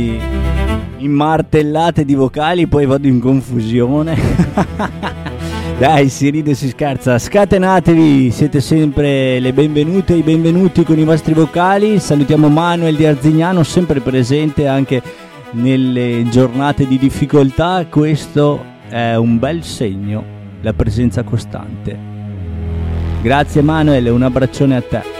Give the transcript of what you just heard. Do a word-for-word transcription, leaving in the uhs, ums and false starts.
in martellate di vocali, poi vado in confusione. Dai, si ride e si scherza. Scatenatevi, siete sempre le benvenute e i benvenuti con i vostri vocali. Salutiamo Manuel di Arzignano, sempre presente anche nelle giornate di difficoltà. Questo è un bel segno, la presenza costante. Grazie Manuel, un abbraccione a te.